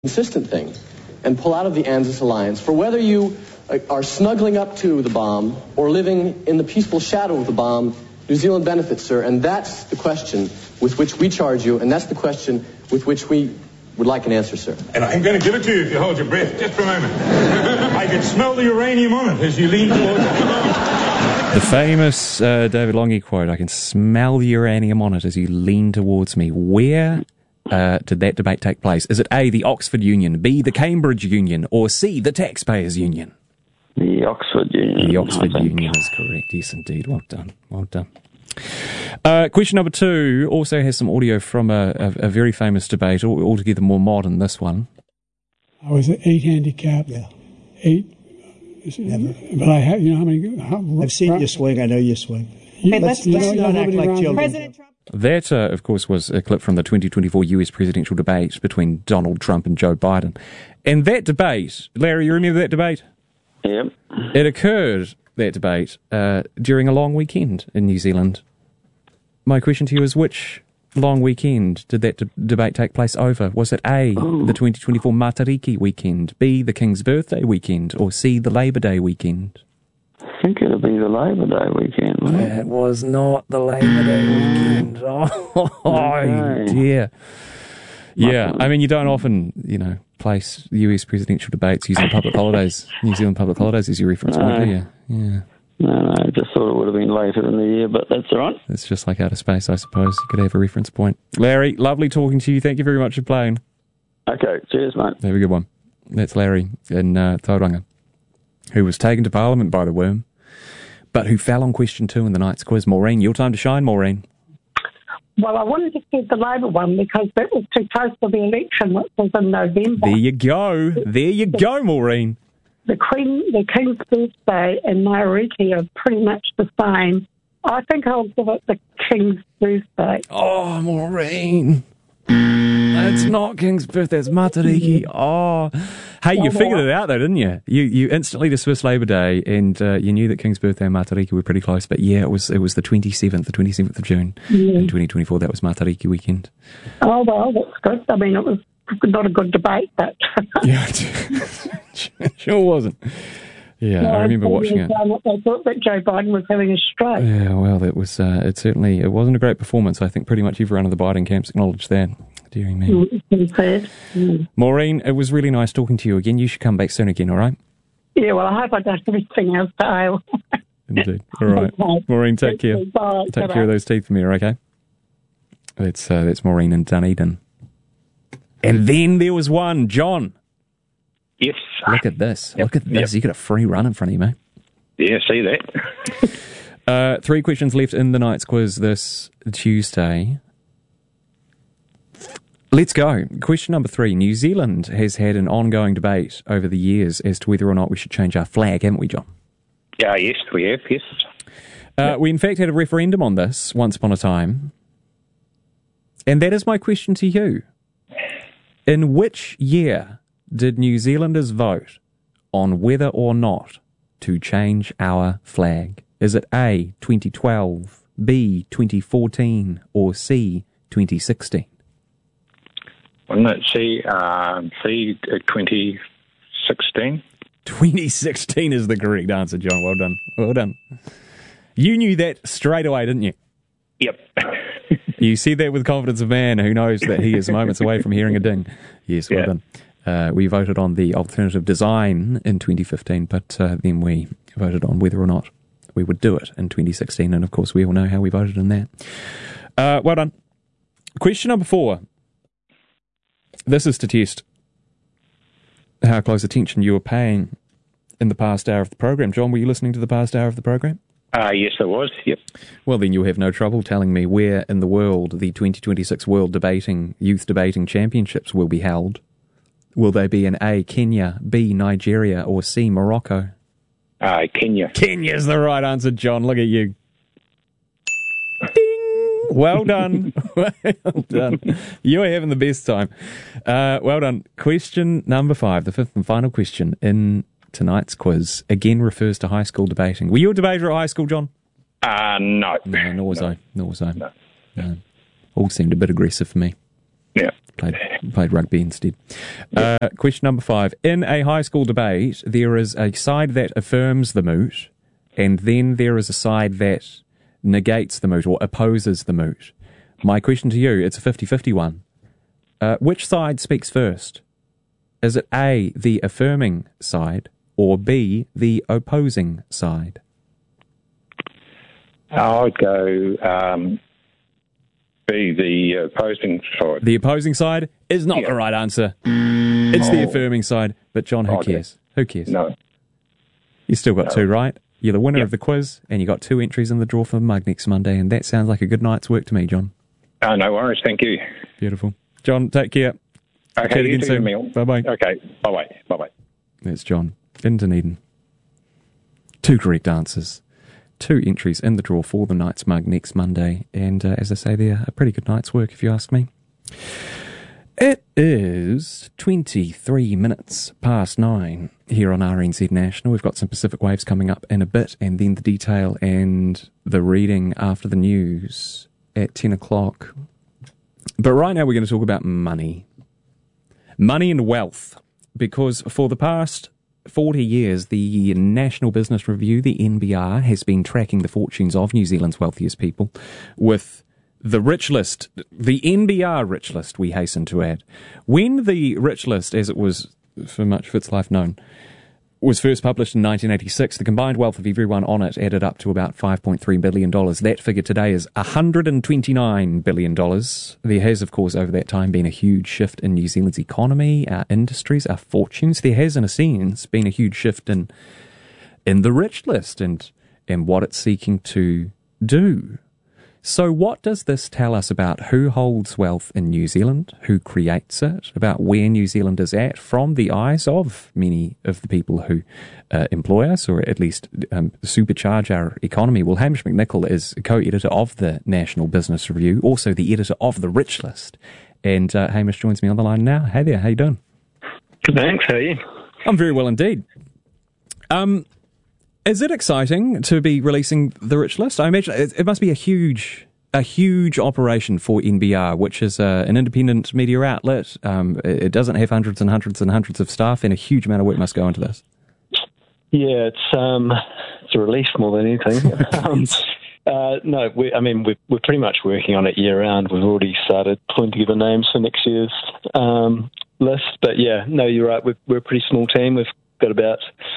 consistent thing and pull out of the ANZUS alliance, for whether you are snuggling up to the bomb or living in the peaceful shadow of the bomb, New Zealand benefits, sir, and that's the question with which we charge you, and that's the question with which we would like an answer, sir. And I'm going to give it to you if you hold your breath, just for a moment. I can smell the uranium on it as you lean towards it. The famous David Longy quote, I can smell the uranium on it as you lean towards me. Where did that debate take place? Is it A, the Oxford Union, B, the Cambridge Union, or C, the Taxpayers Union? The Oxford Union. The Oxford Union is correct. Yes, indeed. Well done. Well done. Question number 2 also has some audio from a very famous debate, altogether more modern, this one. I was 8 handicap. Yeah. 8. Never. But I have, you know how many... I've seen you swing. I know you swing. Let's not act like children. President Trump. That, of course, was a clip from the 2024 US presidential debate between Donald Trump and Joe Biden. And that debate, Larry, you remember that debate? Yep. It occurred, that debate, during a long weekend in New Zealand. My question to you is, which long weekend did that debate take place over? Was it A, the 2024 Matariki weekend, B, the King's birthday weekend, or C, the Labour Day weekend? I think it'll be the Labour Day weekend, won't it? It was not the Labour Day weekend. Oh, dear. Yeah, I mean, you don't often, place US presidential debates using public holidays, New Zealand public holidays as your reference point, do you? Yeah. No, I just thought it would have been later in the year, but that's all right. It's just like outer space, I suppose. You could have a reference point. Larry, lovely talking to you. Thank you very much for playing. Okay, cheers, mate. Have a good one. That's Larry in Tauranga, who was taken to Parliament by the worm, but who fell on question 2 in the night's quiz. Maureen, your time to shine, Maureen. Well, I wanted to keep the Labor one because that was too close to the election, which was in November. There you go. There you go, Maureen. The King's birthday and Matariki are pretty much the same. I think I'll give it the King's birthday. Oh, Maureen. It's not King's birthday, it's Matariki. Oh. Hey, you figured it out though, didn't you? You instantly dismissed Labour Day and you knew that King's birthday and Matariki were pretty close, but yeah, it was the 27th of June in 2024. That was Matariki weekend. Oh, well, that's good. I mean, it was not a good debate, but... Yeah, it sure wasn't. Yeah, I remember watching it. They thought that Joe Biden was having a stroke. Yeah, well, it was. It wasn't a great performance. I think pretty much everyone in the Biden camps acknowledged that. Dearie me. Maureen, it was really nice talking to you again. You should come back soon again, all right? Yeah, well, I hope I don't have anything else to ail. Indeed. All right. Okay. Maureen, take care. Bye. Take care of those teeth for me, okay? That's Maureen in Dunedin. And then there was one, John. Yes. Look at this. Look at this. Yep. You got a free run in front of you, mate. Yeah, see that. 3 questions left in the night's quiz this Tuesday. Let's go. Question number 3. New Zealand has had an ongoing debate over the years as to whether or not we should change our flag, haven't we, John? Yes, we have, yes. We in fact had a referendum on this once upon a time. And that is my question to you. In which year did New Zealanders vote on whether or not to change our flag? Is it A, 2012, B, 2014, or C, 2016? Wasn't it C, 2016? 2016 is the correct answer, John. Well done. Well done. You knew that straight away, didn't you? Yep. You said that with confidence of man who knows that he is moments away from hearing a ding. Yes, well done. We voted on the alternative design in 2015, but then we voted on whether or not we would do it in 2016, and of course we all know how we voted in that. Well done. Question number 4. This is to test how close attention you were paying in the past hour of the program. John, were you listening to the past hour of the program? Yes, I was, yep. Well, then you'll have no trouble telling me where in the world the 2026 World Youth Debating Championships will be held. Will they be in A, Kenya, B, Nigeria, or C, Morocco? Kenya. Kenya's the right answer, John. Look at you. Ding! Well done. Well done. You are having the best time. Well done. Question number 5, the 5th and final question in tonight's quiz, again refers to high school debating. Were you a debater at high school, John? No. No, nor was I. No. No. All seemed a bit aggressive for me. Yeah. Played rugby instead. Question number 5. In a high school debate, there is a side that affirms the moot, and then there is a side that negates the moot or opposes the moot. My question to you, it's a 50-50 one. Which side speaks first? Is it A, the affirming side, or B, the opposing side? I'd go B, the opposing side. The opposing side is not the right answer. It's the affirming side. But John, who cares? Who cares? No. You still got 2 right. You're the winner of the quiz, and you got 2 entries in the draw for the mug next Monday, and that sounds like a good night's work to me, John. Oh, no worries. Thank you. Beautiful. John, take care. Okay, you too, Emil. Bye-bye. Okay, bye-bye. Bye-bye. That's John in Dunedin. 2 correct answers. 2 entries in the draw for the night's mug next Monday. And as I say, they're a pretty good night's work, if you ask me. It is 23 minutes past 9 here on RNZ National. We've got some Pacific Waves coming up in a bit, and then the detail and the reading after the news at 10 o'clock. But right now we're going to talk about money. Money and wealth. Because for the past 40 years, the National Business Review, the NBR, has been tracking the fortunes of New Zealand's wealthiest people with the Rich List, the NBR Rich List, we hasten to add. When the Rich List, as it was for much of its life known, was first published in 1986, the combined wealth of everyone on it added up to about $5.3 billion. That figure today is $129 billion. There has, of course, over that time been a huge shift in New Zealand's economy, our industries, our fortunes. There has, in a sense, been a huge shift in the Rich List and what it's seeking to do. So what does this tell us about who holds wealth in New Zealand, who creates it, about where New Zealand is at from the eyes of many of the people who employ us, or at least supercharge our economy? Well, Hamish McNichol is co-editor of the National Business Review, also the editor of the Rich List. And Hamish joins me on the line now. Hey there, how you doing? Good, thanks. How are you? I'm very well indeed. Is it exciting to be releasing the Rich List? I imagine it must be a huge operation for NBR, which is an independent media outlet. It doesn't have hundreds and hundreds and hundreds of staff, and a huge amount of work must go into this. Yeah, it's a relief more than anything. No, we're pretty much working on it year round. We've already started pulling together names for next year's list. But yeah, no, you're right. We're a pretty small team. We've got about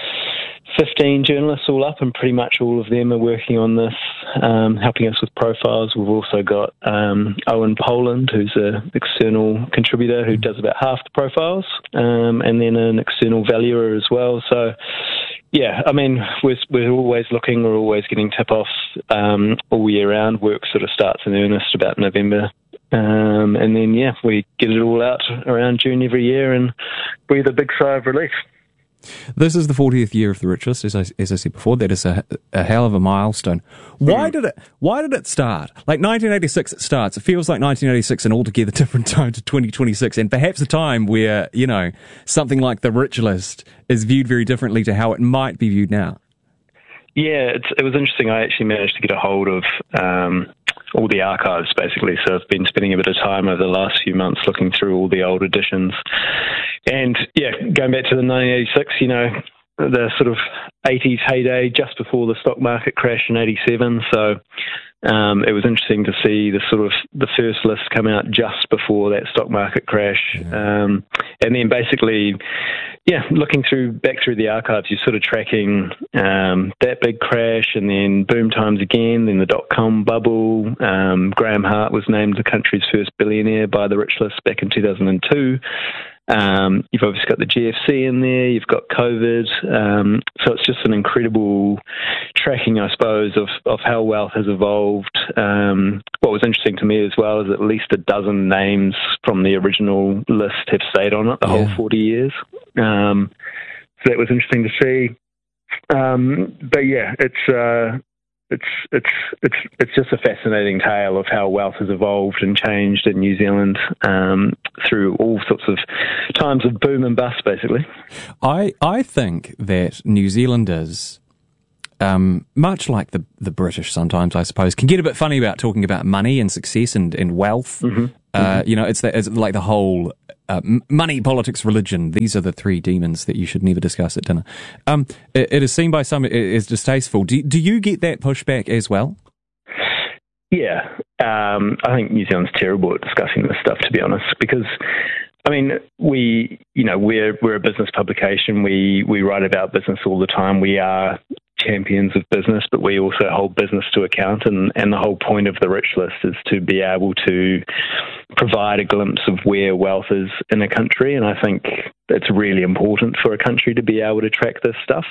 15 journalists all up, and pretty much all of them are working on this, helping us with profiles. We've also got Owen Poland, who's an external contributor who does about half the profiles, and then an external valuer as well. So, yeah, I mean, we're always looking, we're always getting tip-offs all year round. Work sort of starts in earnest about November. And then, yeah, we get it all out around June every year and breathe a big sigh of relief. This is the 40th year of the Rich List, as I said before. That is a hell of a milestone. Why did it start? Like 1986 it starts. It feels like 1986, an altogether different time to 2026, and perhaps a time where, you know, something like the Rich List is viewed very differently to how it might be viewed now. Yeah, it was interesting. I actually managed to get a hold of all the archives, basically. So I've been spending a bit of time over the last few months looking through all the old editions. And, yeah, going back to the 1986, you know, the sort of 80s heyday just before the stock market crash in 87. So it was interesting to see the first list come out just before that stock market crash. Yeah. And then basically, yeah, looking back through the archives, you're sort of tracking that big crash and then boom times again, then the dot-com bubble. Graham Hart was named the country's first billionaire by the Rich List back in 2002. You've obviously got the GFC in there, you've got COVID, so it's just an incredible tracking, I suppose, of how wealth has evolved. What was interesting to me as well is at least a dozen names from the original list have stayed on it the whole 40 years. So that was interesting to see. But yeah, it's just a fascinating tale of how wealth has evolved and changed in New Zealand through all sorts of times of boom and bust, basically. I think that New Zealanders much like the British sometimes, I suppose, can get a bit funny about talking about money and success and wealth. It's like the whole money, politics, religion. These are the three demons that you should never discuss at dinner. It is seen by some as distasteful. Do you get that pushback as well? Yeah, I think New Zealand's terrible at discussing this stuff, to be honest, because I mean, we're a business publication. We write about business all the time. We are champions of business, but we also hold business to account. And the whole point of the Rich List is to be able to provide a glimpse of where wealth is in a country. And I think it's really important for a country to be able to track this stuff.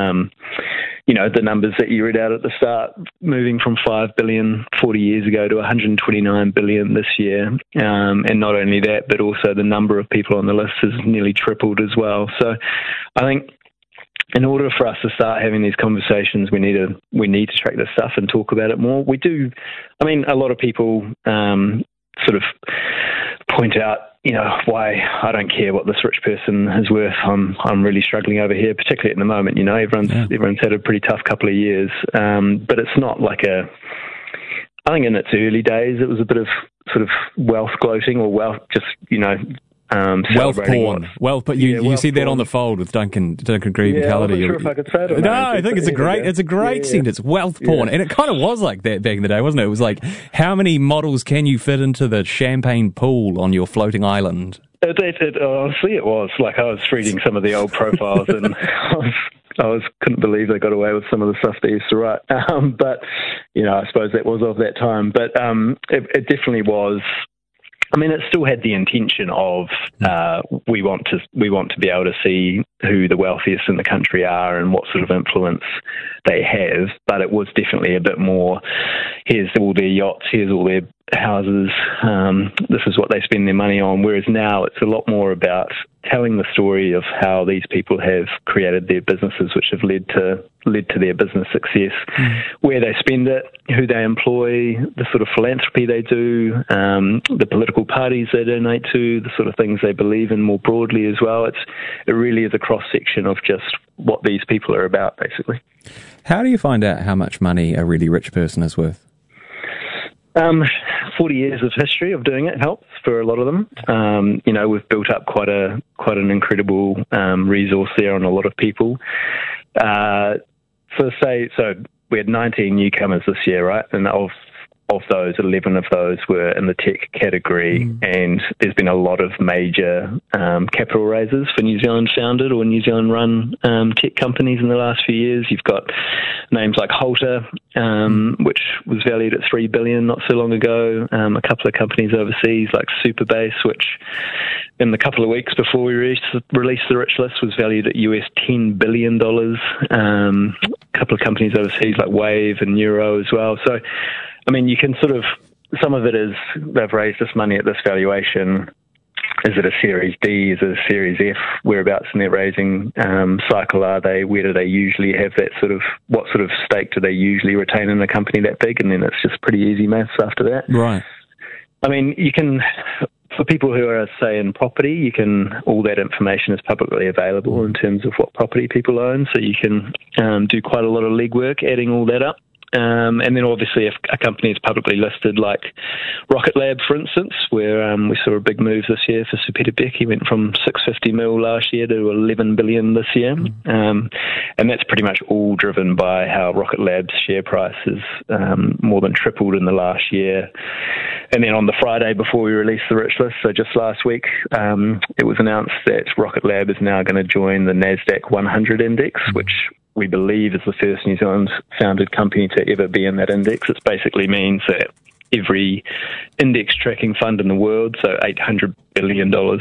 The numbers that you read out at the start, moving from 5 billion 40 years ago to 129 billion this year. And not only that, but also the number of people on the list has nearly tripled as well. So I think in order for us to start having these conversations, we need to track this stuff and talk about it more. We do. I mean, a lot of people sort of point out, why I don't care what this rich person is worth. I'm really struggling over here, particularly at the moment. Everyone's had a pretty tough couple of years, but it's not like I think in its early days it was a bit of sort of wealth gloating or wealth, just wealth porn. But you see that on the Fold with Duncan Grieve and Callady. I'm not sure if I could say it. No, I think it's a great sentence. Wealth porn, and it kind of was like that back in the day, wasn't it? It was like, how many models can you fit into the champagne pool on your floating island? Honestly, it was like I was reading some of the old profiles, and I couldn't believe they got away with some of the stuff they used to write. But I suppose that was of that time. But it definitely was. I mean, it still had the intention of we want to be able to see who the wealthiest in the country are and what sort of influence they have. But it was definitely a bit more, here's all their yachts, here's all their houses, this is what they spend their money on. Whereas now it's a lot more about telling the story of how these people have created their businesses, which have led to their business success, where they spend it, who they employ, the sort of philanthropy they do, the political parties they donate to, the sort of things they believe in more broadly as well. It really is a cross-section of just what these people are about, basically. How do you find out how much money a really rich person is worth? 40 years of history of doing it helps for a lot of them. We've built up quite an incredible resource there on a lot of people. So we had 19 newcomers this year, right? And of those, 11 of those were in the tech category, and there's been a lot of major capital raises for New Zealand founded or New Zealand run tech companies in the last few years. You've got names like Halter, which was valued at $3 billion not so long ago. A couple of companies overseas like Superbase, which in the couple of weeks before we released the Rich List was valued at US $10 billion. A couple of companies overseas like Wave and Neuro as well. So I mean, you can sort of, some of it is they've raised this money at this valuation. Is it a Series D? Is it a Series F? Whereabouts in their raising cycle are they? Where do they usually have that sort of, what sort of stake do they usually retain in a company that big? And then it's just pretty easy maths after that. Right. I mean, you can, for people who are, say, in property, all that information is publicly available in terms of what property people own. So you can do quite a lot of legwork adding all that up. And then obviously if a company is publicly listed like Rocket Lab, for instance, where we saw a big move this year for Sir Peter Beck. He went from 650 mil last year to 11 billion this year. And that's pretty much all driven by how Rocket Lab's share price has more than tripled in the last year. And then on the Friday before we released the Rich List, so just last week, it was announced that Rocket Lab is now going to join the NASDAQ 100 index, which we believe is the first New Zealand-founded company to ever be in that index. It basically means that every index tracking fund in the world, so $800 billion of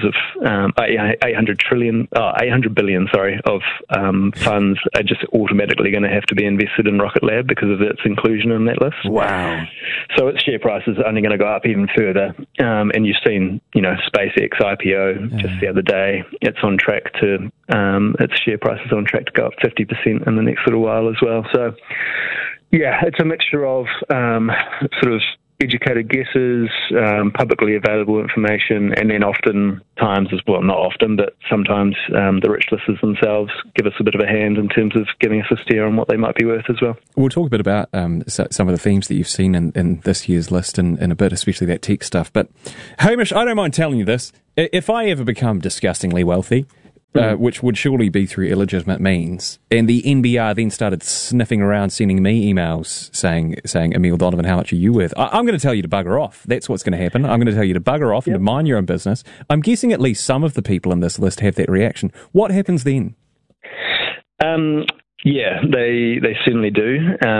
800 billion of funds are just automatically going to have to be invested in Rocket Lab because of its inclusion in that list. Wow! So its share price is only going to go up even further. And you've seen, SpaceX IPO just the other day. It's on track to its share price is on track to go up 50% in the next little while as well. So yeah, it's a mixture of sort of educated guesses, publicly available information, and then oftentimes as well, not often, but sometimes the rich listers themselves give us a bit of a hand in terms of giving us a steer on what they might be worth as well. We'll talk a bit about some of the themes that you've seen in this year's list in a bit, especially that tech stuff. But Hamish, I don't mind telling you this. If I ever become disgustingly wealthy, which would surely be through illegitimate means, and the NBR then started sniffing around, sending me emails saying, Emile Donovan, how much are you worth? I'm going to tell you to bugger off. That's what's going to happen. I'm going to tell you to bugger off and to mind your own business. I'm guessing at least some of the people in this list have that reaction. What happens then? Yeah, they certainly do.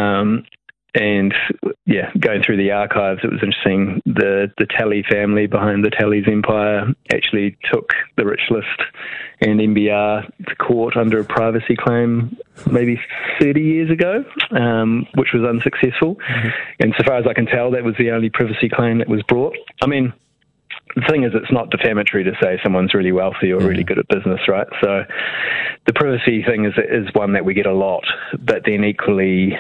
And going through the archives, it was interesting. The Talley family behind the Talley's empire actually took the rich list and NBR to court under a privacy claim maybe 30 years ago, which was unsuccessful. Mm-hmm. And so far as I can tell, that was the only privacy claim that was brought. I mean, the thing is, it's not defamatory to say someone's really wealthy or really good at business, right? So the privacy thing is one that we get a lot, but then equally,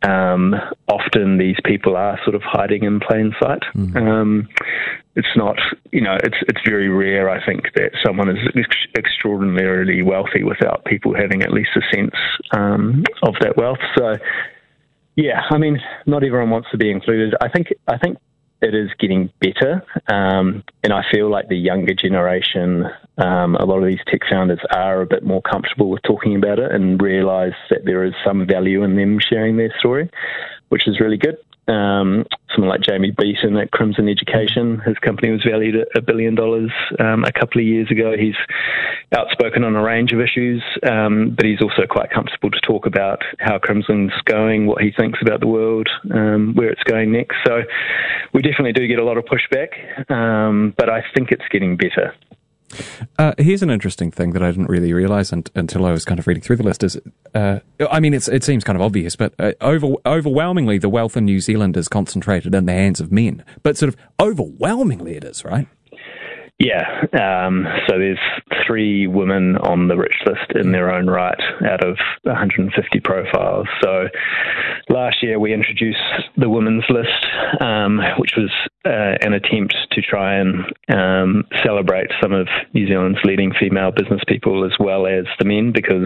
often these people are sort of hiding in plain sight. Mm-hmm. It's not, it's very rare, I think, that someone is extraordinarily wealthy without people having at least a sense of that wealth. So, yeah, I mean, not everyone wants to be included. I think it is getting better, and I feel like the younger generation, a lot of these tech founders are a bit more comfortable with talking about it and realise that there is some value in them sharing their story, which is really good. Someone like Jamie Beaton at Crimson Education, his company was valued at $1 billion a couple of years ago. He's outspoken on a range of issues, but he's also quite comfortable to talk about how Crimson's going, what he thinks about the world, where it's going next. So we definitely do get a lot of pushback, but I think it's getting better. Here's an interesting thing that I didn't really realise until I was kind of reading through the list is, it seems kind of obvious, but overwhelmingly the wealth in New Zealand is concentrated in the hands of men. But sort of overwhelmingly it is, right? Yeah, so there's 3 women on the rich list in their own right out of 150 profiles. So last year we introduced the women's list, which was an attempt to try and celebrate some of New Zealand's leading female business people as well as the men, because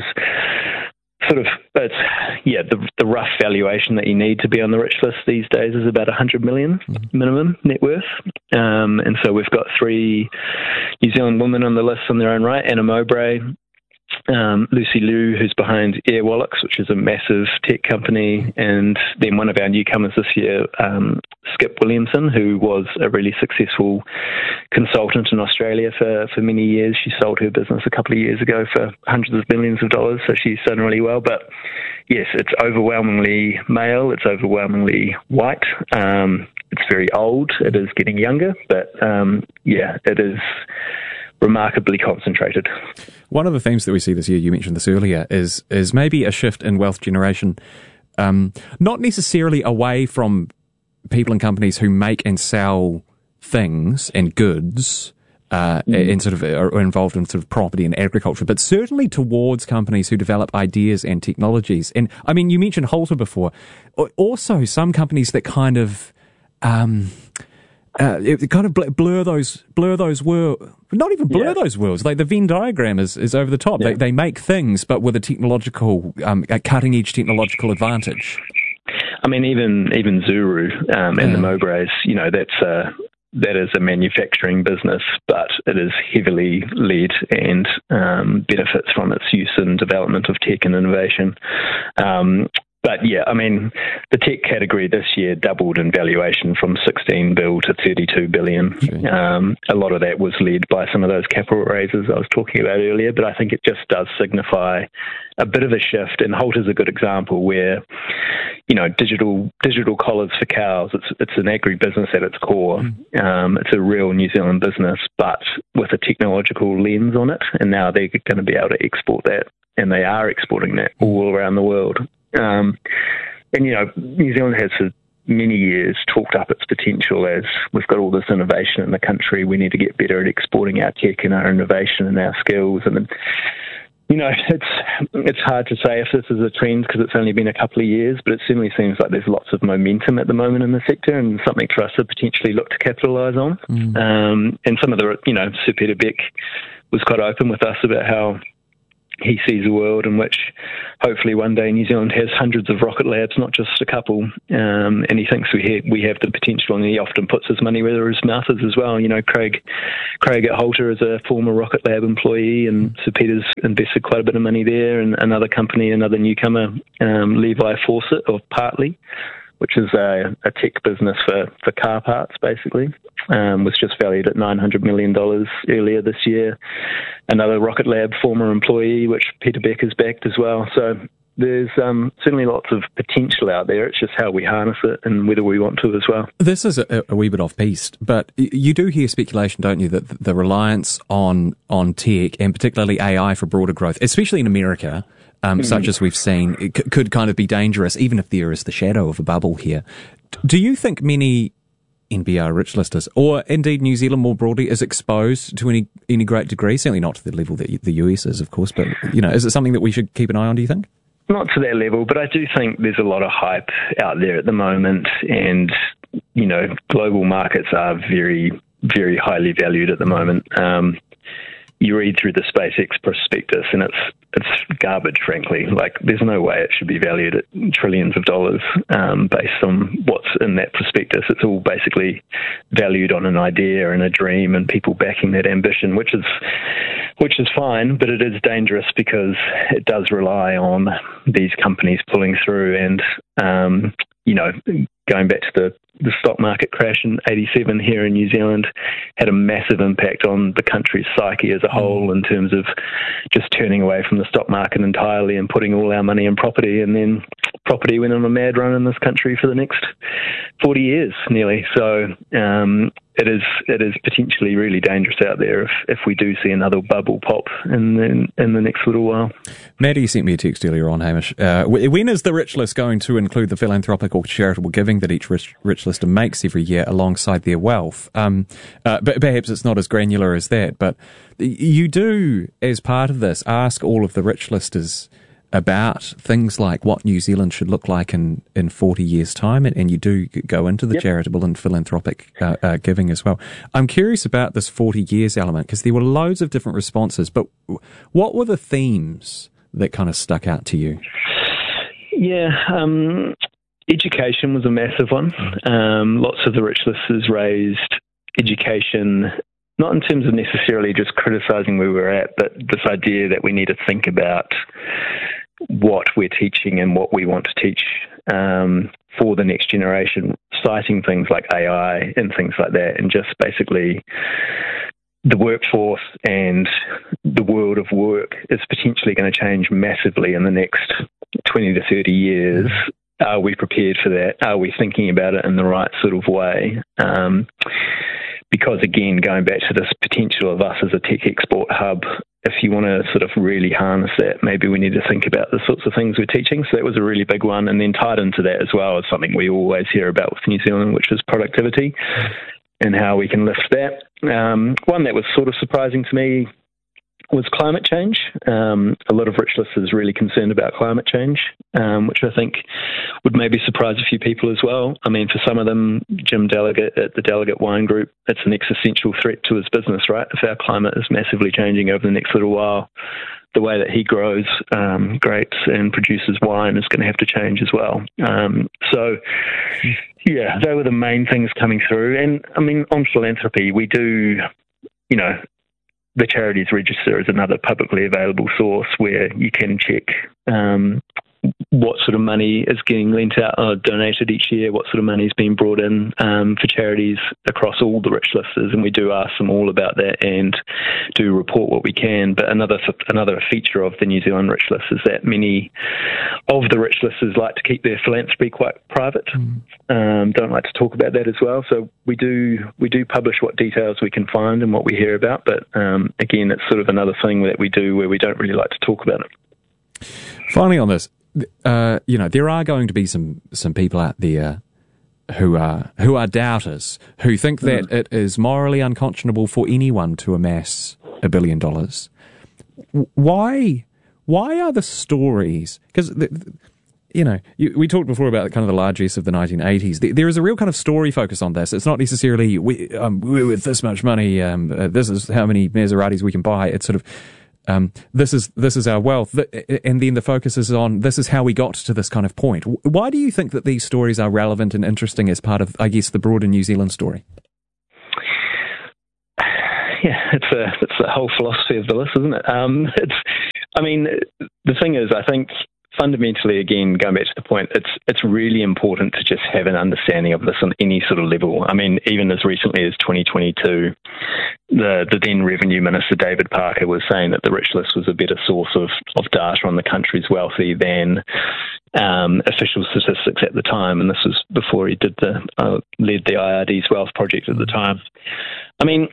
the rough valuation that you need to be on the rich list these days is about 100 million minimum net worth. And so we've got 3 New Zealand women on the list on their own right: Anna Mowbray, Lucy Liu, who's behind Airwallex, which is a massive tech company, and then one of our newcomers this year, Skip Williamson, who was a really successful consultant in Australia for many years. She sold her business a couple of years ago for hundreds of millions of dollars, so she's done really well. But yes, it's overwhelmingly male, it's overwhelmingly white, it's very old, it is getting younger, but it is remarkably concentrated. One of the themes that we see this year, you mentioned this earlier, is maybe a shift in wealth generation, not necessarily away from people and companies who make and sell things and goods, and sort of are involved in sort of property and agriculture, but certainly towards companies who develop ideas and technologies. And I mean, you mentioned Halter before. Also, some companies that kind of it kind of blur those worlds. Not even blur those worlds. Like the Venn diagram is over the top. Yeah. They make things, but with a technological, a cutting edge technological advantage. I mean, even Zuru and the Mowbrays, that is a manufacturing business, but it is heavily led and benefits from its use and development of tech and innovation. But yeah, I mean, the tech category this year doubled in valuation from 16 bill to 32 billion. A lot of that was led by some of those capital raises I was talking about earlier, but I think it just does signify a bit of a shift. And Halter's a good example where, digital collars for cows, it's an agri-business at its core. It's a real New Zealand business, but with a technological lens on it. And now they're going to be able to export that, and they are exporting that all around the world. New Zealand has for many years talked up its potential as we've got all this innovation in the country. We need to get better at exporting our tech and our innovation and our skills. And It's hard to say if this is a trend because it's only been a couple of years, but it certainly seems like there's lots of momentum at the moment in the sector and something for us to potentially look to capitalise on. And some of the, Sir Peter Beck was quite open with us about how he sees a world in which hopefully one day New Zealand has hundreds of rocket labs, not just a couple. And he thinks we have the potential, and he often puts his money where his mouth is as well. Craig at Holter is a former Rocket Lab employee, and Sir Peter's invested quite a bit of money there. And another company, another newcomer, Levi Fawcett, or Partly, which is a tech business for car parts, basically, was just valued at $900 million earlier this year. Another Rocket Lab former employee, which Peter Beck has backed as well. So there's certainly lots of potential out there. It's just how we harness it and whether we want to as well. This is a wee bit off-piste, but you do hear speculation, don't you, that the reliance on tech, and particularly AI for broader growth, especially in America, such as we've seen, it could kind of be dangerous, even if there is the shadow of a bubble here. Do you think many NBR rich listers, or indeed New Zealand more broadly, is exposed to any great degree? Certainly not to the level that the US is, of course, but is it something that we should keep an eye on, do you think? Not to that level, but I do think there's a lot of hype out there at the moment, and global markets are very, very highly valued at the moment. You read through the SpaceX prospectus, and it's garbage, frankly. Like, there's no way it should be valued at trillions of dollars based on what's in that prospectus. It's all basically valued on an idea and a dream and people backing that ambition, which is fine, but it is dangerous because it does rely on these companies pulling through and, going back to the stock market crash in 87 here in New Zealand had a massive impact on the country's psyche as a whole in terms of just turning away from the stock market entirely and putting all our money in property. And then property went on a mad run in this country for the next 40 years nearly. So it is potentially really dangerous out there if we do see another bubble pop in the next little while. Maddie sent me a text earlier on, Hamish. When is the Rich List going to include the philanthropic or charitable giving that each rich lister makes every year alongside their wealth? But perhaps it's not as granular as that, but you do, as part of this, ask all of the rich listers about things like what New Zealand should look like in 40 years' time, and you do go into the charitable and philanthropic giving as well. I'm curious about this 40 years element, because there were loads of different responses, but what were the themes that kind of stuck out to you? Yeah, education was a massive one. Lots of the rich listers raised education, not in terms of necessarily just criticising where we're at, but this idea that we need to think about what we're teaching and what we want to teach for the next generation, citing things like AI and things like that, and just basically the workforce and the world of work is potentially going to change massively in the next 20 to 30 years. Are we prepared for that? Are we thinking about it in the right sort of way? Because, again, going back to this potential of us as a tech export hub, if you want to sort of really harness that, maybe we need to think about the sorts of things we're teaching. So that was a really big one. And then tied into that as well is something we always hear about with New Zealand, which is productivity and how we can lift that. One that was sort of surprising to me was climate change. A lot of rich listers are really concerned about climate change, which I think would maybe surprise a few people as well. I mean, for some of them, Jim Delegate at the Delegate Wine Group, it's an existential threat to his business, right? If our climate is massively changing over the next little while, the way that he grows grapes and produces wine is going to have to change as well. So, yeah, they were the main things coming through. And, I mean, on philanthropy, we do, the Charities Register is another publicly available source where you can check what sort of money is getting lent out or donated each year, what sort of money is being brought in for charities across all the rich listers, and we do ask them all about that and do report what we can. But another feature of the New Zealand rich list is that many of the rich listers like to keep their philanthropy quite private, don't like to talk about that as well. So we do publish what details we can find and what we hear about, but again, it's sort of another thing that we do where we don't really like to talk about it. Finally on this, there are going to be some people out there who are doubters, who think that it is morally unconscionable for anyone to amass $1 billion. Why Why are the stories... Because, we talked before about kind of the largesse of the 1980s. There is a real kind of story focus on this. It's not necessarily, we're with this much money, this is how many Maseratis we can buy. It's sort of, this is our wealth. And then the focus is on, this is how we got to this kind of point. Why do you think that these stories are relevant and interesting as part of, I guess, the broader New Zealand story? Yeah, it's the whole philosophy of the list, isn't it? The thing is, I think fundamentally, again, going back to the point, it's really important to just have an understanding of this on any sort of level. I mean, even as recently as 2022, the then Revenue Minister, David Parker, was saying that the rich list was a better source of data on the country's wealthy than official statistics at the time, and this was before he did led the IRD's Wealth Project at the time. I mean,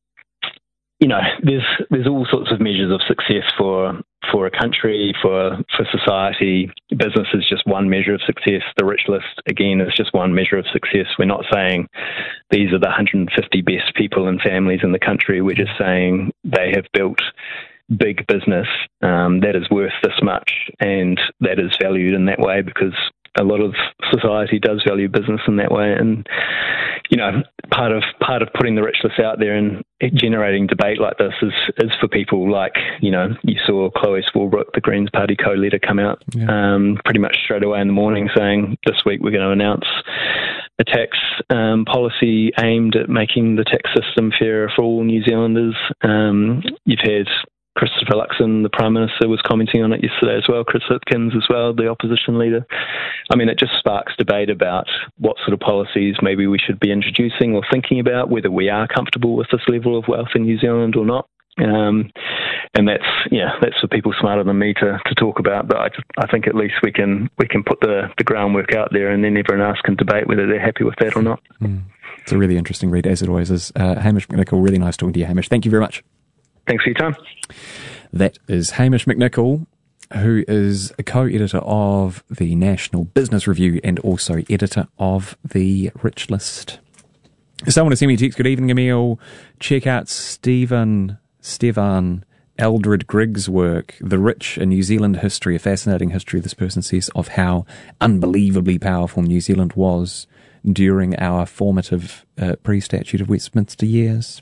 there's all sorts of measures of success for a country, for society. Business is just one measure of success. The rich list, again, is just one measure of success. We're not saying these are the 150 best people and families in the country. We're just saying they have built big business that is worth this much, and that is valued in that way because a lot of society does value business in that way. And part of putting the rich list out there and generating debate like this is for people like, you saw Chloe Swarbrick, the Greens Party co-leader, come out pretty much straight away in the morning saying this week we're going to announce a tax policy aimed at making the tax system fairer for all New Zealanders. You've had Christopher Luxon, the Prime Minister, was commenting on it yesterday as well. Chris Hipkins as well, the opposition leader. I mean, it just sparks debate about what sort of policies maybe we should be introducing or thinking about, whether we are comfortable with this level of wealth in New Zealand or not. And that's for people smarter than me to talk about. But I think at least we can put the groundwork out there, and then everyone else can debate whether they're happy with that or not. It's a really interesting read, as it always is. Hamish McNichol, really nice talking to you, Hamish. Thank you very much. Thanks for your time. That is Hamish McNichol, who is a co-editor of the National Business Review and also editor of The Rich List. Someone has sent me a text. Good evening, Emile. Check out Stefan Eldred Grigg's work, The Rich in New Zealand History, a fascinating history, this person says, of how unbelievably powerful New Zealand was during our formative pre-Statute of Westminster years.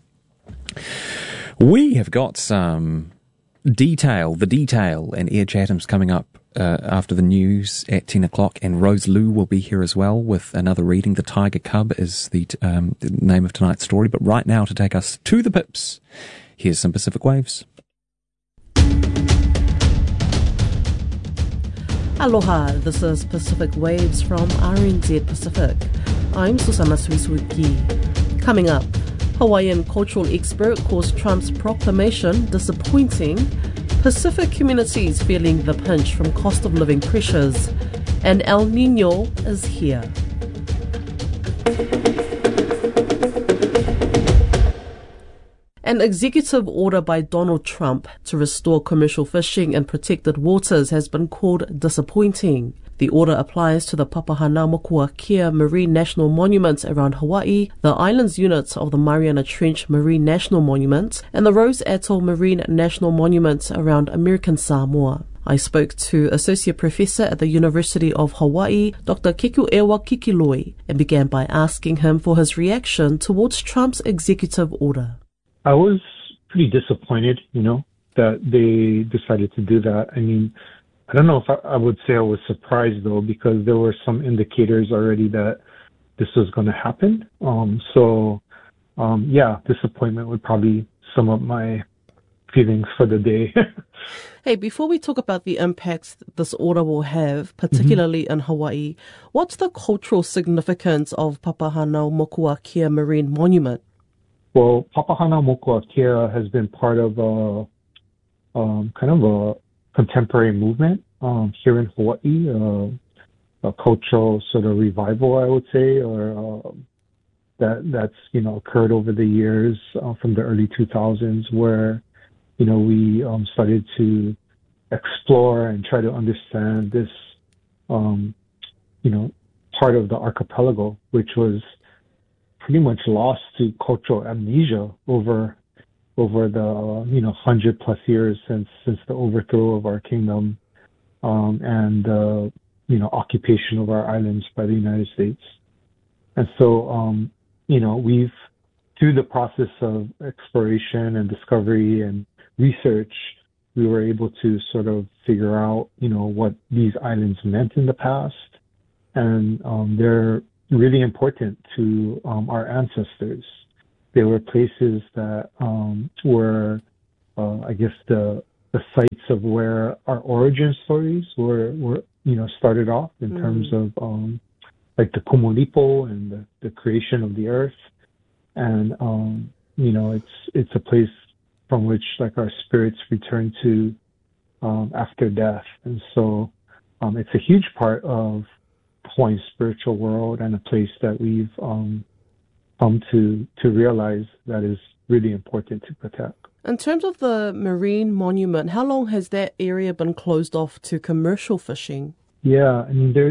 We have got some detail and Air Chatham's coming up after the news at 10 o'clock, and Rose Liu will be here as well with another reading. The Tiger Cub is the name of tonight's story. But right now, to take us to the pips, here's some Pacific Waves. Aloha, this is Pacific Waves from RNZ Pacific. I'm Susana Suisuki. Coming up, Hawaiian cultural expert calls Trump's proclamation disappointing, Pacific communities feeling the pinch from cost of living pressures, and El Niño is here. An executive order by Donald Trump to restore commercial fishing in protected waters has been called disappointing. The order applies to the Papahanaumokuakea Marine National Monument around Hawaii, the islands unit of the Mariana Trench Marine National Monument, and the Rose Atoll Marine National Monument around American Samoa. I spoke to Associate Professor at the University of Hawaii, Dr. Kekuewa Kikiloi, and began by asking him for his reaction towards Trump's executive order. I was pretty disappointed, that they decided to do that. I mean, I don't know if I would say I was surprised, though, because there were some indicators already that this was going to happen. Disappointment would probably sum up my feelings for the day. Hey, before we talk about the impacts this order will have, particularly in Hawaii, what's the cultural significance of Papahanaumokuakea Marine Monument? Well, Papahanaumokuakea has been part of a contemporary movement here in Hawaii, a cultural sort of revival, I would say, or that's occurred over the years from the early 2000s, where we started to explore and try to understand this part of the archipelago, which was pretty much lost to cultural amnesia over over the 100+ years since the overthrow of our kingdom and occupation of our islands by the United States. And so we've, through the process of exploration and discovery and research, we were able to sort of figure out what these islands meant in the past, and they're really important to our ancestors. They were places that were, I guess, the sites of where our origin stories were started off in terms of like the Kumolipo and the creation of the earth, and it's a place from which like our spirits return to after death, and so it's a huge part of Hawaii's spiritual world and a place that we've come to realize that is really important to protect. In terms of the marine monument, how long has that area been closed off to commercial fishing? Yeah, I mean,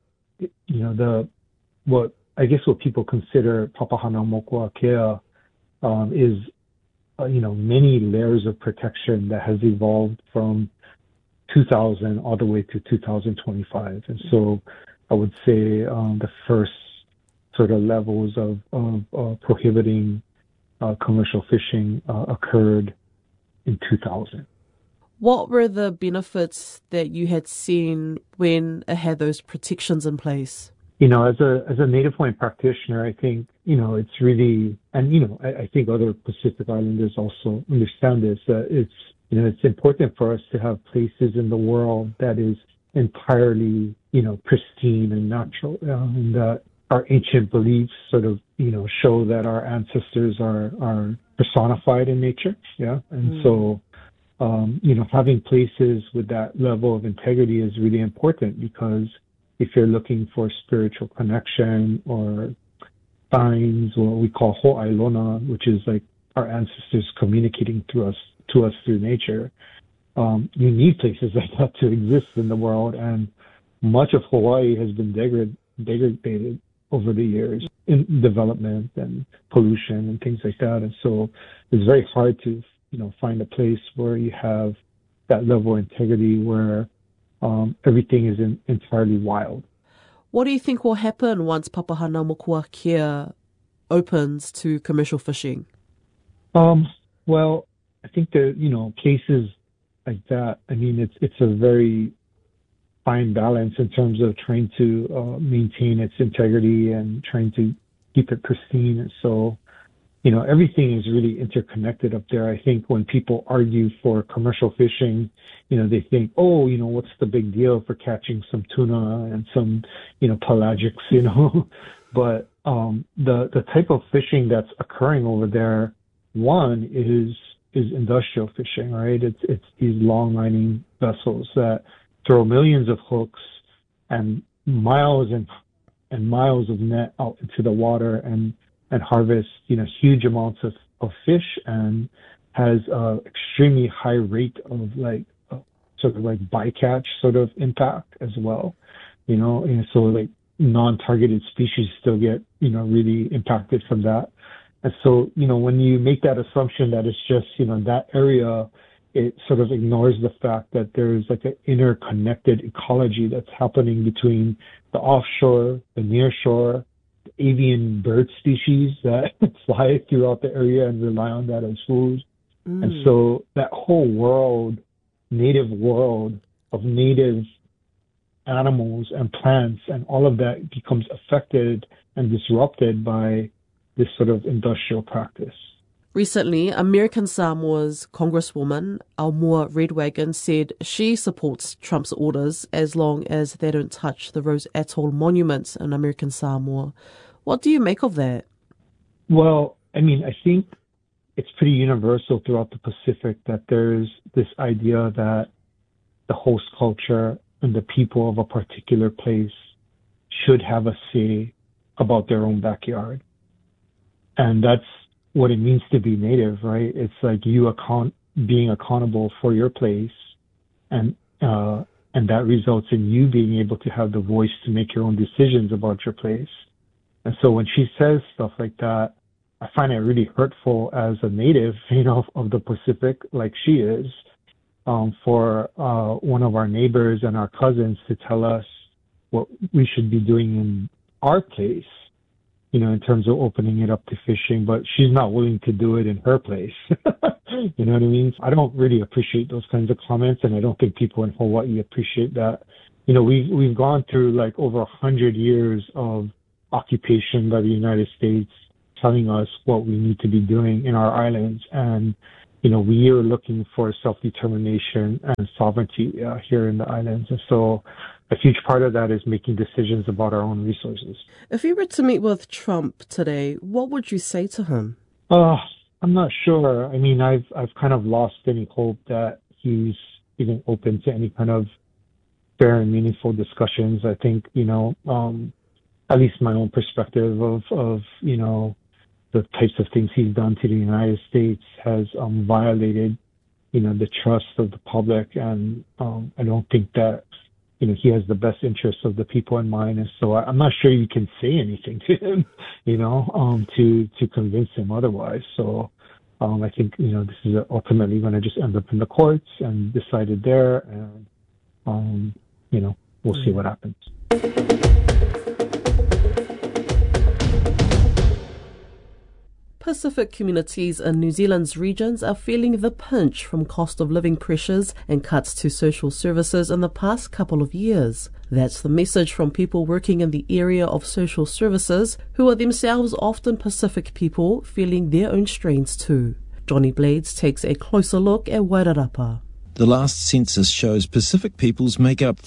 what people consider Papahanaumokuakea is many layers of protection that has evolved from 2000 all the way to 2025, and so I would say the first sort of levels of prohibiting commercial fishing occurred in 2000. What were the benefits that you had seen when it had those protections in place? As a Native Hawaiian practitioner, I think, it's really, and, I think other Pacific Islanders also understand this, that it's important for us to have places in the world that is entirely, pristine and natural, and that our ancient beliefs sort of, show that our ancestors are personified in nature. Yeah. And so, having places with that level of integrity is really important, because if you're looking for spiritual connection or signs, or what we call ho'ailona, which is like our ancestors communicating to us through nature, you need places like that to exist in the world. And much of Hawaii has been degraded over the years in development and pollution and things like that. And so it's very hard to, find a place where you have that level of integrity where everything is entirely wild. What do you think will happen once Papahanaumokuakea opens to commercial fishing? Well, I think that, places like that, I mean, it's a very fine balance in terms of trying to maintain its integrity and trying to keep it pristine. And so, everything is really interconnected up there. I think when people argue for commercial fishing, they think, what's the big deal for catching some tuna and some, pelagics, but the type of fishing that's occurring over there, one is industrial fishing, right? It's these long lining vessels that throw millions of hooks and miles and miles of net out into the water and harvest, huge amounts of fish, and has extremely high rate of sort of like bycatch sort of impact as well, and so like non-targeted species still get, really impacted from that. And so, when you make that assumption that it's just, that area, it sort of ignores the fact that there's like an interconnected ecology that's happening between the offshore, the nearshore, the avian bird species that fly throughout the area and rely on that as food. And so that whole world, native world of native animals and plants and all of that becomes affected and disrupted by this sort of industrial practice. Recently, American Samoa's Congresswoman Aumua Redwagon said she supports Trump's orders as long as they don't touch the Rose Atoll monuments in American Samoa. What do you make of that? Well, I mean, I think it's pretty universal throughout the Pacific that there's this idea that the host culture and the people of a particular place should have a say about their own backyard. And that's what it means to be native, right? It's like you being accountable for your place, and that results in you being able to have the voice to make your own decisions about your place. And so when she says stuff like that, I find it really hurtful as a native, of the Pacific, like she is, for one of our neighbors and our cousins to tell us what we should be doing in our place, in terms of opening it up to fishing, but she's not willing to do it in her place. You know what I mean? I don't really appreciate those kinds of comments, and I don't think people in Hawaii appreciate that. We've gone through like over 100 years of occupation by the United States telling us what we need to be doing in our islands, and we are looking for self-determination and sovereignty here in the islands. And so a huge part of that is making decisions about our own resources. If you were to meet with Trump today, what would you say to him? I'm not sure. I mean, I've kind of lost any hope that he's even open to any kind of fair and meaningful discussions. I think, at least my own perspective of the types of things he's done to the United States has violated, the trust of the public. And I don't think that, he has the best interests of the people in mind. And so I'm not sure you can say anything to him, to convince him otherwise. So I think, this is ultimately going to just end up in the courts and decided there. And, we'll see what happens. Pacific communities in New Zealand's regions are feeling the pinch from cost of living pressures and cuts to social services in the past couple of years. That's the message from people working in the area of social services, who are themselves often Pacific people feeling their own strains too. Johnny Blades takes a closer look at Wairarapa. The last census shows Pacific peoples make up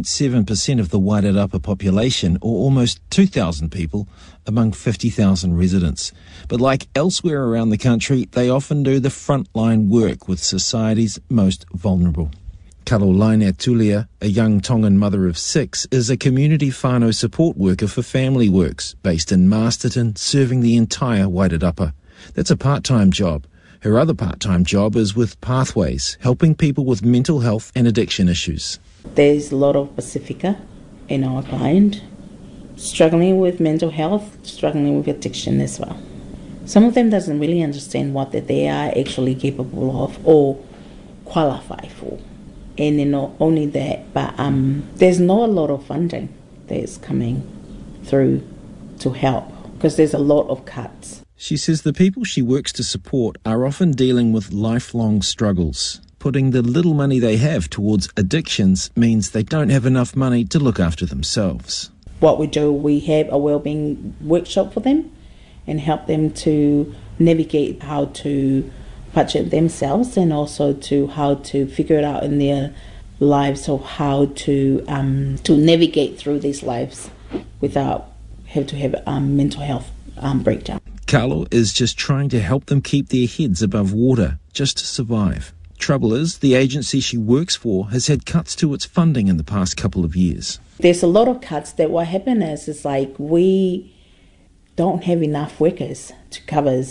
3.7% of the Wairarapa population, or almost 2,000 people among 50,000 residents. But like elsewhere around the country, they often do the frontline work with society's most vulnerable. Kalolaina Tulia, a young Tongan mother of 6, is a community whānau support worker for Family Works, based in Masterton, serving the entire Wairarapa. That's a part-time job. Her other part-time job is with Pathways, helping people with mental health and addiction issues. There's a lot of Pacifica in our client, struggling with mental health, struggling with addiction as well. Some of them doesn't really understand what that they are actually capable of or qualify for. And not only that, but there's not a lot of funding that's coming through to help, because there's a lot of cuts. She says the people she works to support are often dealing with lifelong struggles. Putting the little money they have towards addictions means they don't have enough money to look after themselves. What we do, we have a wellbeing workshop for them and help them to navigate how to budget themselves, and also to how to figure it out in their lives, of how to navigate through these lives without have to have a mental health breakdown. Carlo is just trying to help them keep their heads above water, just to survive. Trouble is, the agency she works for has had cuts to its funding in the past couple of years. There's a lot of cuts that what happened is like we don't have enough workers to cover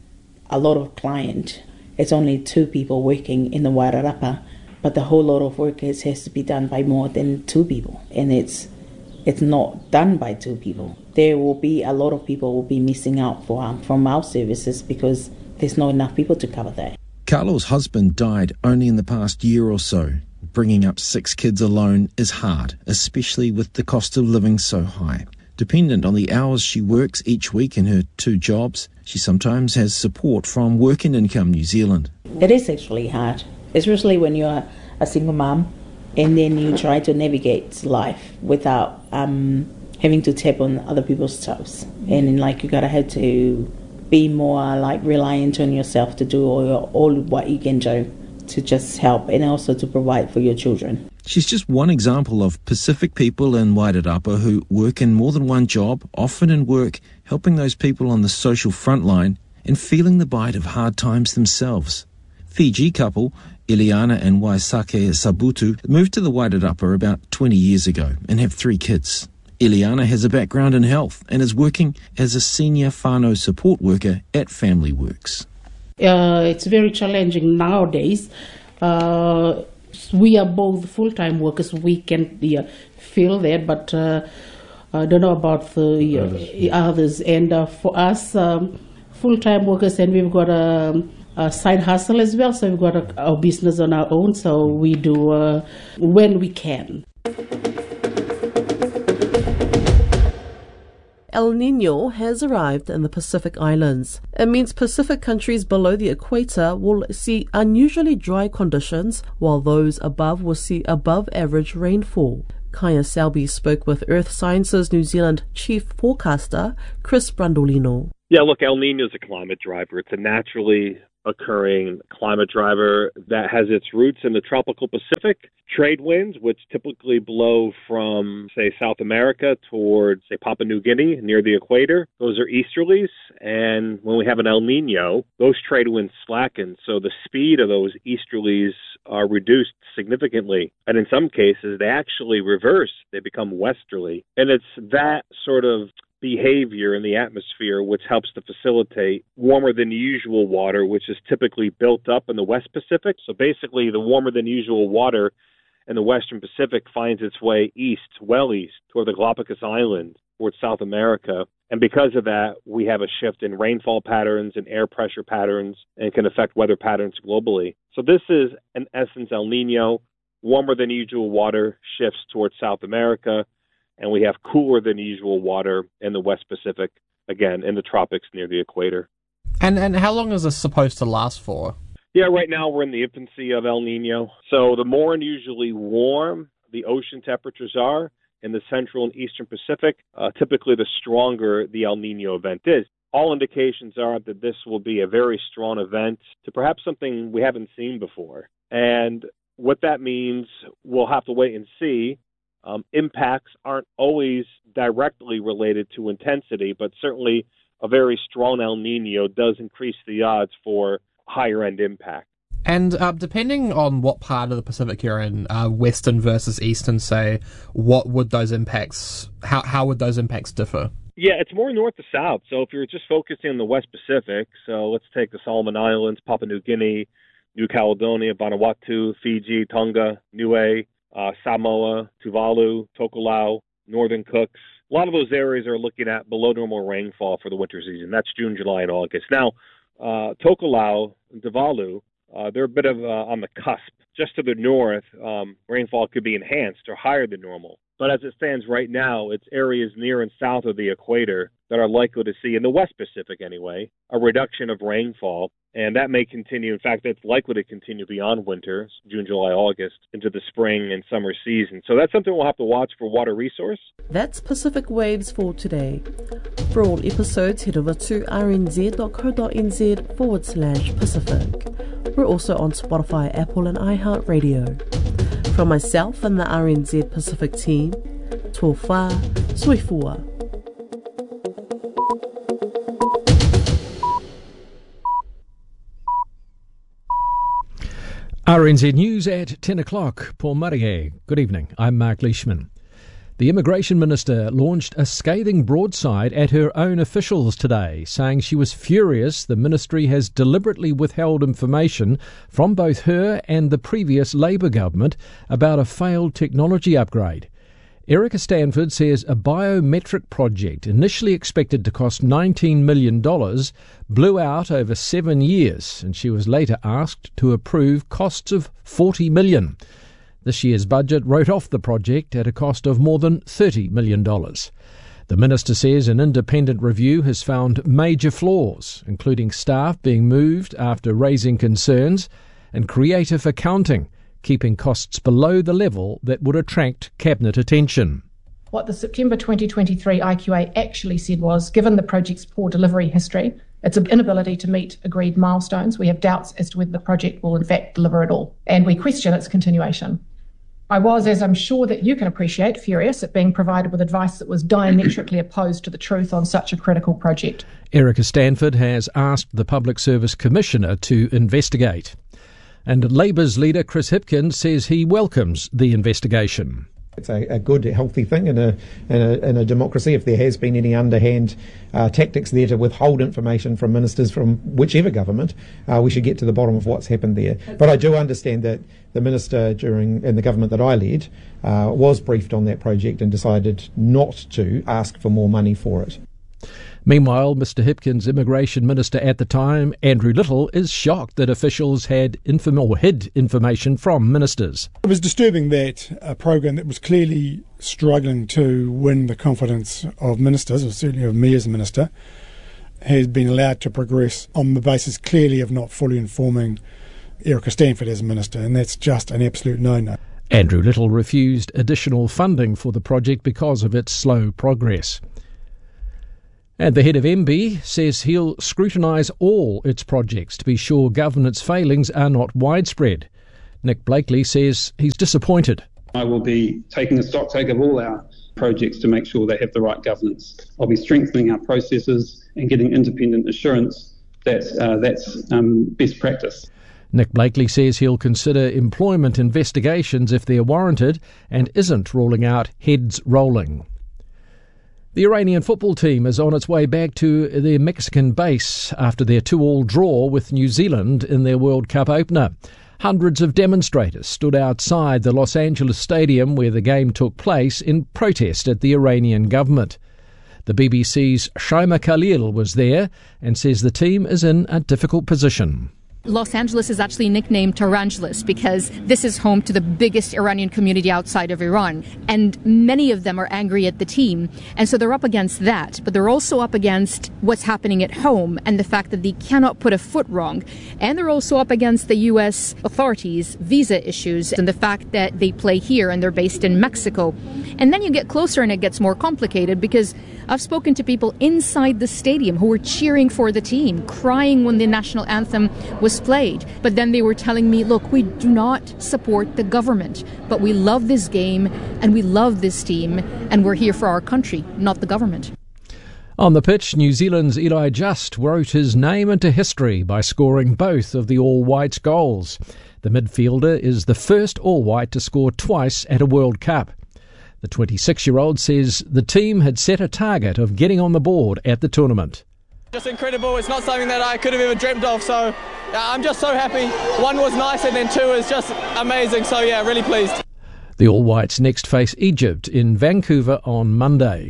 a lot of client. It's only 2 people working in the Wairarapa, but the whole lot of workers has to be done by more than 2 people, and it's not done by 2 people. There will be a lot of people will be missing out from our services because there's not enough people to cover that. Carlo's husband died only in the past year or so. Bringing up 6 kids alone is hard, especially with the cost of living so high. Dependent on the hours she works each week in her 2 jobs, she sometimes has support from Work and Income New Zealand. It is actually hard, especially when you're a single mom and then you try to navigate life without having to tap on other people's toes. And then, you gotta have to be more reliant on yourself to do all what you can do to just help and also to provide for your children. She's just one example of Pacific people in Wairarapa who work in more than one job, often in work, helping those people on the social front line and feeling the bite of hard times themselves. Fiji couple, Ileana and Waisake Sabutu, moved to the Wairarapa about 20 years ago and have 3 kids. Ileana has a background in health and is working as a senior whānau support worker at Family Works. It's very challenging nowadays. We are both full-time workers. We can feel that, but I don't know about the others. And for us, full-time workers, and we've got a side hustle as well. So we've got our business on our own. So we do when we can. El Nino has arrived in the Pacific Islands. It means Pacific countries below the equator will see unusually dry conditions, while those above will see above-average rainfall. Kaya Selby spoke with Earth Sciences New Zealand chief forecaster Chris Brandolino. Yeah, look, El Nino is a climate driver. It's a naturally occurring climate driver that has its roots in the tropical Pacific. Trade winds, which typically blow from, say, South America towards, say, Papua New Guinea near the equator, those are easterlies. And when we have an El Nino, those trade winds slacken. So the speed of those easterlies are reduced significantly. And in some cases, they actually reverse. They become westerly. And it's that sort of behavior in the atmosphere which helps to facilitate warmer than usual water, which is typically built up in the West Pacific. So basically, the warmer than usual water in the Western Pacific finds its way east, well east, toward the Galapagos Islands, towards South America. And because of that, we have a shift in rainfall patterns and air pressure patterns, and can affect weather patterns globally. So this is, in essence, El Nino. Warmer than usual water shifts towards South America, and we have cooler than usual water in the West Pacific, again, in the tropics near the equator. And how long is this supposed to last for? Yeah, right now we're in the infancy of El Nino. So the more unusually warm the ocean temperatures are in the central and eastern Pacific, typically the stronger the El Nino event is. All indications are that this will be a very strong event to perhaps something we haven't seen before. And what that means, we'll have to wait and see. Impacts aren't always directly related to intensity, but certainly a very strong El Nino does increase the odds for higher end impact. And depending on what part of the Pacific you're in, western versus eastern, say, what would those impacts, how would those impacts differ? Yeah, it's more north to south. So if you're just focusing on the West Pacific, so let's take the Solomon Islands, Papua New Guinea, New Caledonia, Vanuatu, Fiji, Tonga, Niue, Samoa, Tuvalu, Tokelau, Northern Cooks. A lot of those areas are looking at below normal rainfall for the winter season. That's June, July, and August. Now, Tokelau and Tuvalu, they're a bit of on the cusp. Just to the north, rainfall could be enhanced or higher than normal. But as it stands right now, it's areas near and south of the equator that are likely to see, in the West Pacific anyway, a reduction of rainfall. And that may continue. In fact, it's likely to continue beyond winter, June, July, August, into the spring and summer season. So that's something we'll have to watch for Water Resource. That's Pacific Waves for today. For all episodes, head over to rnz.co.nz/Pacific. We're also on Spotify, Apple and iHeartRadio. From myself and the RNZ Pacific team, Tōwha Soifua. RNZ News at 10 o'clock. Paul Murray. Good evening. I'm Mark Leishman. The Immigration Minister launched a scathing broadside at her own officials today, saying she was furious the ministry has deliberately withheld information from both her and the previous Labour government about a failed technology upgrade. Erica Stanford says a biometric project initially expected to cost $19 million blew out over 7 years, and she was later asked to approve costs of $40 million. This year's budget wrote off the project at a cost of more than $30 million. The minister says an independent review has found major flaws, including staff being moved after raising concerns and creative accounting, keeping costs below the level that would attract cabinet attention. What the September 2023 IQA actually said was, given the project's poor delivery history, its inability to meet agreed milestones, we have doubts as to whether the project will in fact deliver at all, and we question its continuation. I was, as I'm sure that you can appreciate, furious at being provided with advice that was diametrically opposed to the truth on such a critical project. Erica Stanford has asked the Public Service Commissioner to investigate. And Labour's leader Chris Hipkins says he welcomes the investigation. It's a good, healthy thing in a democracy. If there has been any underhand tactics there to withhold information from ministers from whichever government, we should get to the bottom of what's happened there. But I do understand that the minister in the government that I led was briefed on that project and decided not to ask for more money for it. Meanwhile, Mr Hipkins' immigration minister at the time, Andrew Little, is shocked that officials hid information from ministers. It was disturbing that a program that was clearly struggling to win the confidence of ministers, or certainly of me as a minister, has been allowed to progress on the basis clearly of not fully informing Erica Stanford as a minister, and that's just an absolute no-no. Andrew Little refused additional funding for the project because of its slow progress. And the head of MB says he'll scrutinise all its projects to be sure governance failings are not widespread. Nick Blakely says he's disappointed. I will be taking a stocktake of all our projects to make sure they have the right governance. I'll be strengthening our processes and getting independent assurance that that's best practice. Nick Blakely says he'll consider employment investigations if they're warranted and isn't ruling out heads rolling. The Iranian football team is on its way back to their Mexican base after their 2-2 draw with New Zealand in their World Cup opener. Hundreds of demonstrators stood outside the Los Angeles stadium where the game took place in protest at the Iranian government. The BBC's Shaima Khalil was there and says the team is in a difficult position. Los Angeles is actually nicknamed Tarantulas because this is home to the biggest Iranian community outside of Iran. And many of them are angry at the team. And so they're up against that. But they're also up against what's happening at home and the fact that they cannot put a foot wrong. And they're also up against the U.S. authorities' visa issues and the fact that they play here and they're based in Mexico. And then you get closer and it gets more complicated because I've spoken to people inside the stadium who were cheering for the team, crying when the national anthem was played. But then they were telling me, look, we do not support the government, but we love this game and we love this team and we're here for our country, not the government. On the pitch, New Zealand's Eli Just wrote his name into history by scoring both of the All Whites goals. The midfielder is the first All White to score twice at a World Cup. The 26-year-old says the team had set a target of getting on the board at the tournament. Just incredible. It's not something that I could have ever dreamt of. So I'm just so happy. 1 was nice and then 2 is just amazing. So yeah, really pleased. The All Whites next face Egypt in Vancouver on Monday.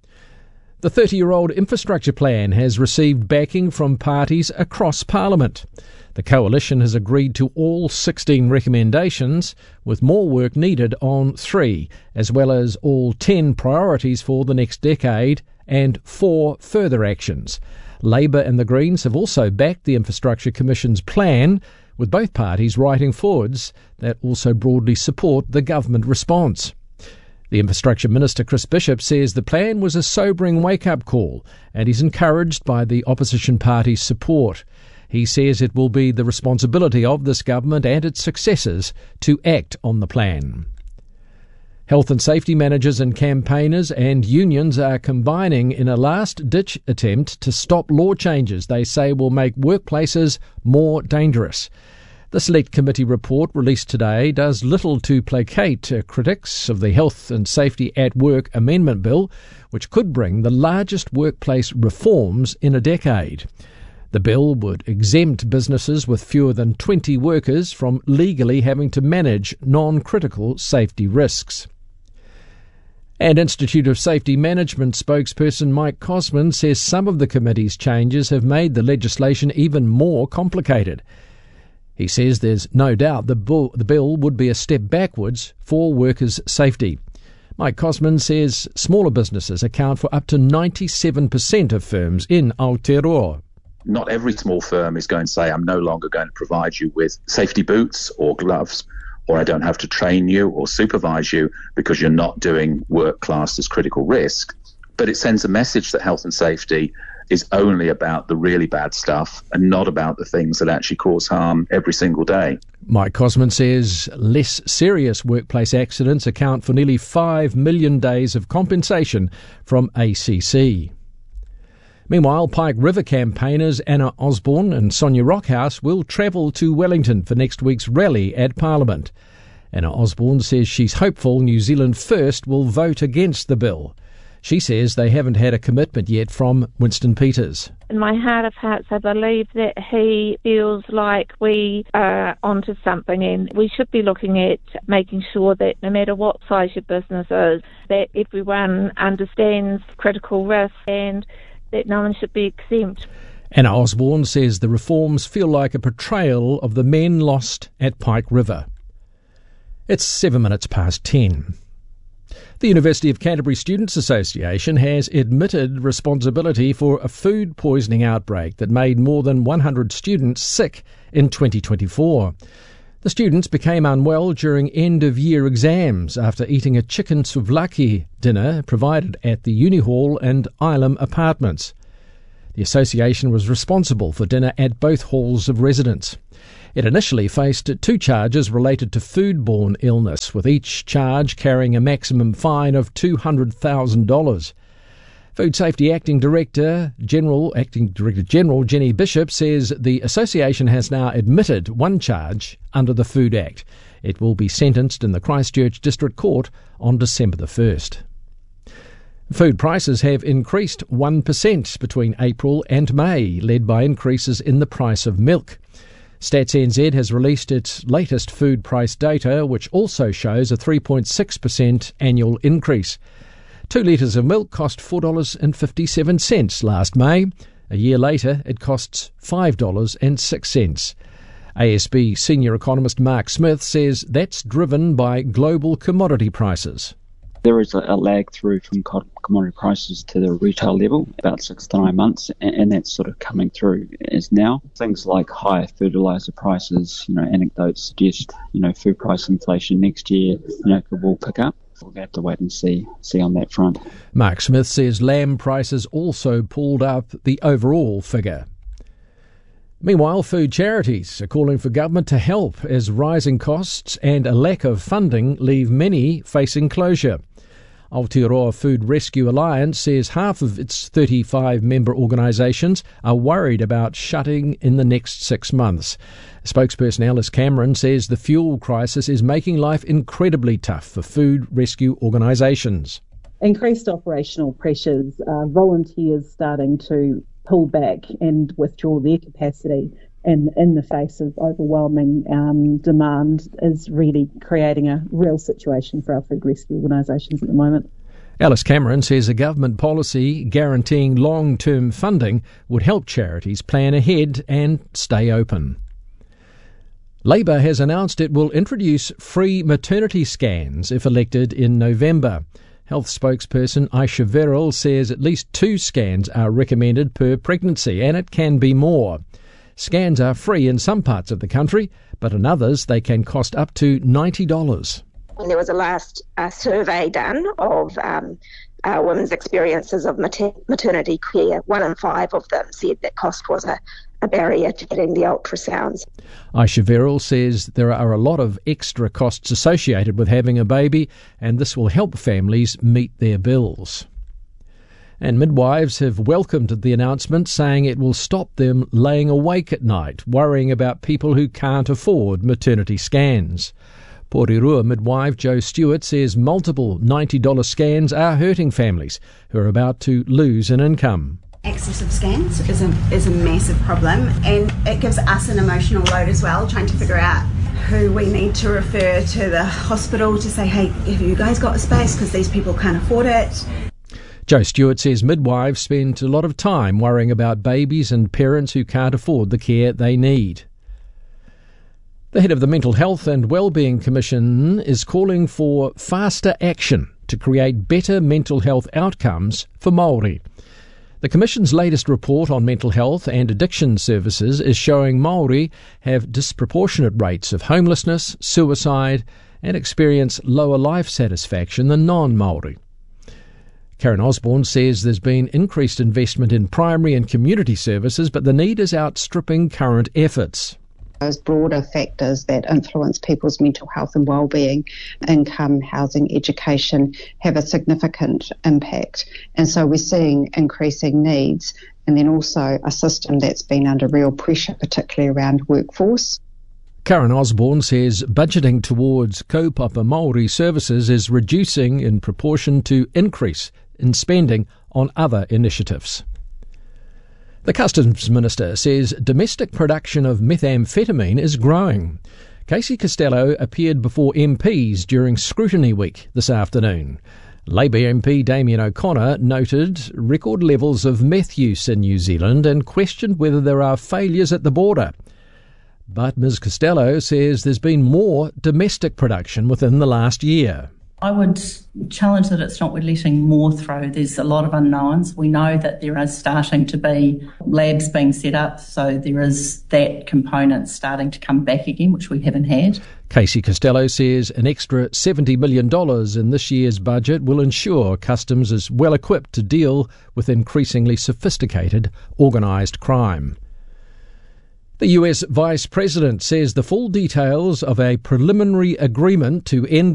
The 30-year-old infrastructure plan has received backing from parties across Parliament. The coalition has agreed to all 16 recommendations, with more work needed on 3, as well as all 10 priorities for the next decade and 4 further actions. Labour and the Greens have also backed the Infrastructure Commission's plan, with both parties writing forwards that also broadly support the government response. The Infrastructure Minister Chris Bishop says the plan was a sobering wake-up call and he's encouraged by the opposition party's support. He says it will be the responsibility of this government and its successors to act on the plan. Health and safety managers and campaigners and unions are combining in a last-ditch attempt to stop law changes they say will make workplaces more dangerous. The Select Committee report released today does little to placate critics of the Health and Safety at Work Amendment Bill, which could bring the largest workplace reforms in a decade. The bill would exempt businesses with fewer than 20 workers from legally having to manage non-critical safety risks. And Institute of Safety Management spokesperson Mike Cosman says some of the committee's changes have made the legislation even more complicated. He says there's no doubt the bill would be a step backwards for workers' safety. Mike Cosman says smaller businesses account for up to 97% of firms in Aotearoa. Not every small firm is going to say, I'm no longer going to provide you with safety boots or gloves, or I don't have to train you or supervise you because you're not doing work classed as critical risk. But it sends a message that health and safety is only about the really bad stuff and not about the things that actually cause harm every single day. Mike Cosman says less serious workplace accidents account for nearly 5 million days of compensation from ACC. Meanwhile, Pike River campaigners Anna Osborne and Sonia Rockhouse will travel to Wellington for next week's rally at Parliament. Anna Osborne says she's hopeful New Zealand First will vote against the bill. She says they haven't had a commitment yet from Winston Peters. In my heart of hearts, I believe that he feels like we are onto something, and we should be looking at making sure that no matter what size your business is, that everyone understands critical risk and that no one should be exempt. Anna Osborne says the reforms feel like a portrayal of the men lost at Pike River. It's 10:07. The University of Canterbury Students' Association has admitted responsibility for a food poisoning outbreak that made more than 100 students sick in 2024. The students became unwell during end-of-year exams after eating a chicken souvlaki dinner provided at the Uni Hall and Ilam apartments. The association was responsible for dinner at both halls of residence. It initially faced 2 charges related to foodborne illness, with each charge carrying a maximum fine of $200,000. Food Safety Acting Director General Jenny Bishop says the association has now admitted 1 charge under the Food Act. It will be sentenced in the Christchurch District Court on December the 1st. Food prices have increased 1% between April and May, led by increases in the price of milk. Stats NZ has released its latest food price data, which also shows a 3.6% annual increase. 2 litres of milk cost $4.57 last May. A year later, it costs $5.06. ASB senior economist Mark Smith says that's driven by global commodity prices. There is a lag through from commodity prices to the retail level, about 6 to 9 months, and that's sort of coming through as now. Things like higher fertiliser prices, anecdotes suggest, food price inflation next year, will pick up. We'll have to wait and see on that front. Mark Smith says lamb prices also pulled up the overall figure. Meanwhile, food charities are calling for government to help as rising costs and a lack of funding leave many facing closure. Aotearoa Food Rescue Alliance says half of its 35 member organisations are worried about shutting in the next 6 months. Spokesperson Alice Cameron says the fuel crisis is making life incredibly tough for food rescue organisations. Increased operational pressures, volunteers starting to pull back and withdraw their capacity in the face of overwhelming demand is really creating a real situation for our food rescue organisations at the moment. Alice Cameron says a government policy guaranteeing long-term funding would help charities plan ahead and stay open. Labour has announced it will introduce free maternity scans if elected in November. Health spokesperson Aisha Verrill says at least 2 scans are recommended per pregnancy, and it can be more. Scans are free in some parts of the country, but in others they can cost up to $90. When there was a last survey done of women's experiences of maternity care, 1 in 5 of them said that cost was a barrier to getting the ultrasounds. Aisha Verrill says there are a lot of extra costs associated with having a baby, and this will help families meet their bills. And midwives have welcomed the announcement, saying it will stop them laying awake at night, worrying about people who can't afford maternity scans. Porirua midwife Joe Stewart says multiple $90 scans are hurting families who are about to lose an income. Excessive scans is a massive problem, and it gives us an emotional load as well, trying to figure out who we need to refer to the hospital to say, hey, have you guys got a space, because these people can't afford it. Joe Stewart says midwives spend a lot of time worrying about babies and parents who can't afford the care they need. The head of the Mental Health and Wellbeing Commission is calling for faster action to create better mental health outcomes for Māori. The Commission's latest report on mental health and addiction services is showing Māori have disproportionate rates of homelessness, suicide, and experience lower life satisfaction than non-Māori. Karen Osborne says there's been increased investment in primary and community services, but the need is outstripping current efforts. Those broader factors that influence people's mental health and well-being, income, housing, education, have a significant impact. And so we're seeing increasing needs, and then also a system that's been under real pressure, particularly around workforce. Karen Osborne says budgeting towards kaupapa Māori services is reducing in proportion to increase in spending on other initiatives. The Customs Minister says domestic production of methamphetamine is growing. Casey Costello appeared before MPs during Scrutiny Week this afternoon. Labour MP Damien O'Connor noted record levels of meth use in New Zealand and questioned whether there are failures at the border. But Ms Costello says there's been more domestic production within the last year. I would challenge that it's not we're letting more through. There's a lot of unknowns. We know that there is starting to be labs being set up, so there is that component starting to come back again, which we haven't had. Casey Costello says an extra $70 million in this year's budget will ensure Customs is well equipped to deal with increasingly sophisticated organised crime. The US Vice President says the full details of a preliminary agreement to end